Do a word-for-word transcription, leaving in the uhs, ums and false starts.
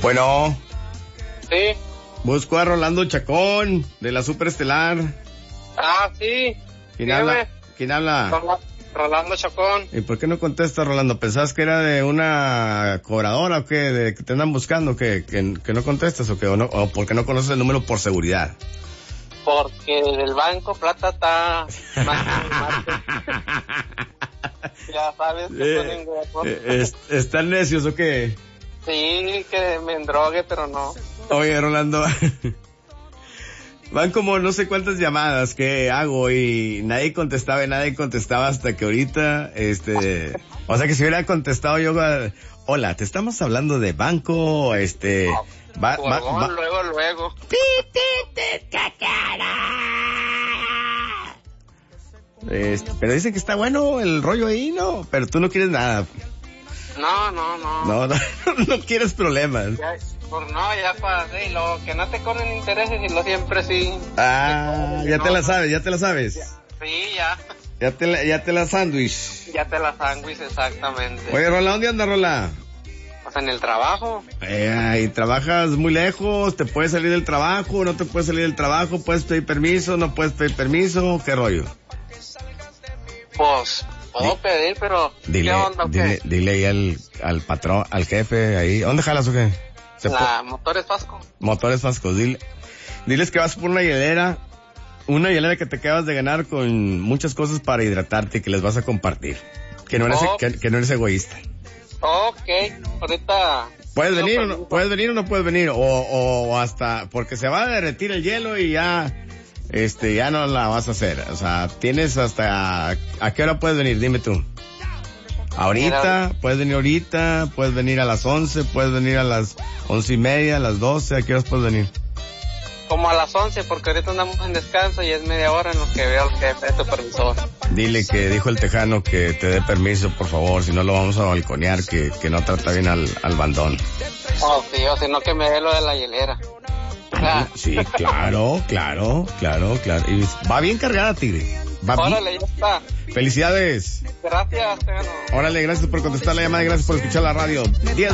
Bueno. Sí. Busco a Rolando Chacón, de la Superestelar. Ah, sí. ¿Quién Dígame. habla? ¿Quién habla? Rola- Rolando Chacón. ¿Y por qué no contestas, Rolando? ¿Pensás que era de una cobradora o qué? ¿De que te andan buscando? ¿Que, que, que no contestas o que o no, o porque no conoces el número por seguridad? Porque del banco plata está más Ya sabes que son Eh, ingresos. eh, es- ¿Están necios o qué? Sí, que me endrogue, pero no. Oye, Rolando, van como no sé cuántas llamadas que hago y nadie contestaba y nadie contestaba hasta que ahorita, este, o sea que si hubiera contestado yo, hola, te estamos hablando de banco, este, va, va, Huevón, va. luego, luego. Este, pero dicen que está bueno el rollo ahí, ¿no? Pero tú no quieres nada. No, no, no. No, no, no quieres problemas. Ya, por no, ya para, sí, lo que no te corren intereses y lo siempre sí. Ah, ya te la sabes, ya te la sabes. Sí, ya. Ya te la, ya te la sándwich. Ya te la sándwich, exactamente. Oye, Rola, ¿dónde anda, Rola? O sea, en el trabajo. Eh, y trabajas muy lejos, te puedes salir del trabajo, no te puedes salir del trabajo, puedes pedir permiso, no puedes pedir permiso, ¿qué rollo? Pues, puedo Di- pedir, pero Dile, ¿qué onda o dile, qué? dile ahí al, al patrón, al jefe ahí, ¿dónde jalas o qué? Se La Motores Pasco. po- Motores Fascos, dile, diles que vas por una hielera, una hielera que te acabas de ganar con muchas cosas para hidratarte y que les vas a compartir, que no eres, Oh. que, que no eres egoísta. Ok, ahorita... ¿Puedes pido venir o no? permiso. ¿Puedes venir o no puedes venir? O, o, o hasta, porque se va a derretir el hielo y ya, este, ya no la vas a hacer. O sea, tienes hasta, ¿a qué hora puedes venir? Dime tú. Ahorita, puedes venir ahorita, puedes venir a las once, puedes venir a las once y media, a las doce, ¿a qué horas puedes venir? Como a las once, porque ahorita andamos en descanso y es media hora en lo que veo al jefe, el supervisor. Dile que dijo el tejano que te dé permiso, por favor, si no lo vamos a balconear, que, que no trata bien al, al bandón. Oh, sí, o si no que me dé lo de la hielera. Ah, Sí, claro, claro, claro, claro. Y va bien cargada, Tigre. Va bien. órale, ya está. Felicidades. Gracias, Tejano. Órale, gracias por contestar la llamada y gracias por escuchar la radio. diez